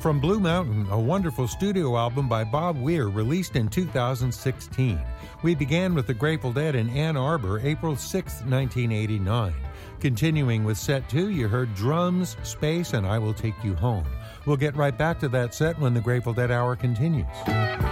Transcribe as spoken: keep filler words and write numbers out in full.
From Blue Mountain, a wonderful studio album by Bob Weir released in two thousand sixteen. We began with the Grateful Dead in Ann Arbor, April sixth, nineteen eighty-nine. Continuing with set two, you heard Drums, Space, and I Will Take You Home. We'll get right back to that set when the Grateful Dead Hour continues.